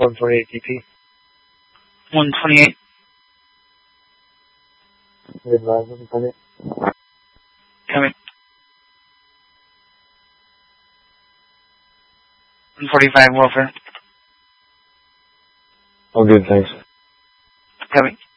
128 DP. 128. Advise 128. Coming. 145 welfare. All good, thanks. Coming.